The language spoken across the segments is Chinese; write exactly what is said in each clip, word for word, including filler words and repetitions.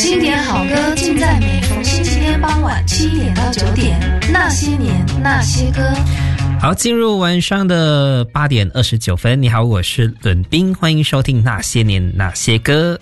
经典好歌尽在每逢星期天傍晚七点到九点，那些年那些歌。 好，进入晚上的八点二十九分。你好，我是伦斌，欢迎收听那些年那些歌。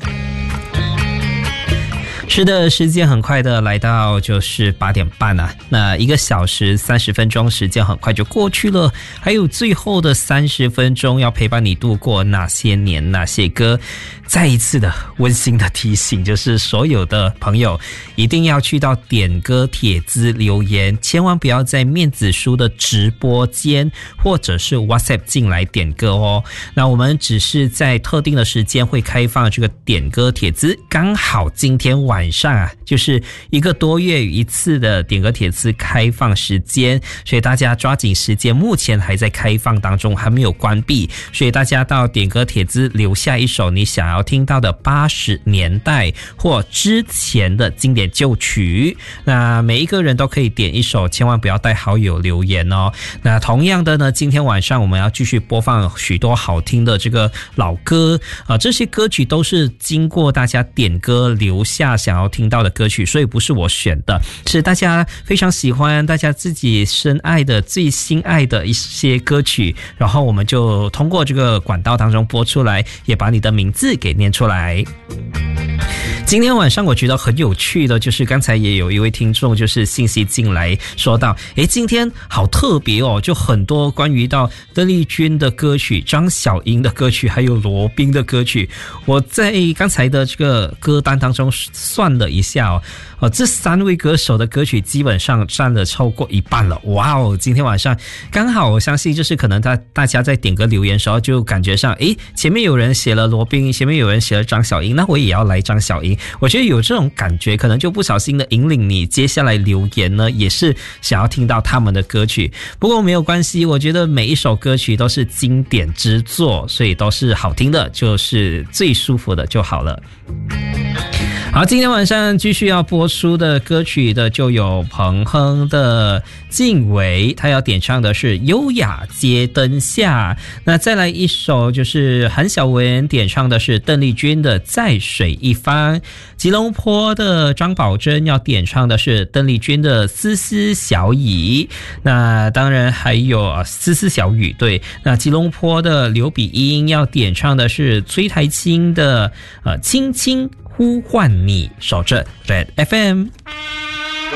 是的，时间很快的来到就是八点半啊，那一个小时三十分钟时间很快就过去了，还有最后的三十分钟要陪伴你度过那些年那些歌。再一次的温馨的提醒，就是所有的朋友一定要去到点歌帖子留言，千万不要在面子书的直播间或者是 WhatsApp 进来点歌哦。那我们只是在特定的时间会开放这个点歌帖子，刚好今天晚上啊，就是一个多月一次的点歌帖子开放时间，所以大家抓紧时间，目前还在开放当中，还没有关闭，所以大家到点歌帖子留下一首你想要听到的八十年代或之前的经典旧曲，那每一个人都可以点一首，千万不要带好友留言哦。那同样的呢，今天晚上我们要继续播放许多好听的这个老歌啊、呃，这些歌曲都是经过大家点歌留下想要听到的歌曲，所以不是我选的，是大家非常喜欢，大家自己深爱的最心爱的一些歌曲，然后我们就通过这个管道当中播出来，也把你的名字给念出来。今天晚上我觉得很有趣的就是刚才也有一位听众就是信息进来说到，诶，今天好特别哦，就很多关于到邓丽君的歌曲、张小英的歌曲还有罗宾的歌曲。我在刚才的这个歌单当中算了一下哦，呃，这三位歌手的歌曲基本上占了超过一半了。哇哦，今天晚上刚好我相信就是可能大大家在点歌留言的时候就感觉上，诶，前面有人写了罗宾，前面有人写了张小英，那我也要来张小英。我觉得有这种感觉，可能就不小心的引领你接下来留言呢，也是想要听到他们的歌曲。不过没有关系，我觉得每一首歌曲都是经典之作，所以都是好听的，就是最舒服的就好了。好，今天晚上继续要播出的歌曲的就有彭亨的静伟，他要点唱的是优雅街灯下。那再来一首就是韩小文点唱的是邓丽君的在水一方。吉隆坡的张宝珍要点唱的是邓丽君的丝丝小雨。那当然还有啊丝丝小雨，对。那吉隆坡的刘比英要点唱的是崔台青的呃轻轻呼唤你，守着 Red F M。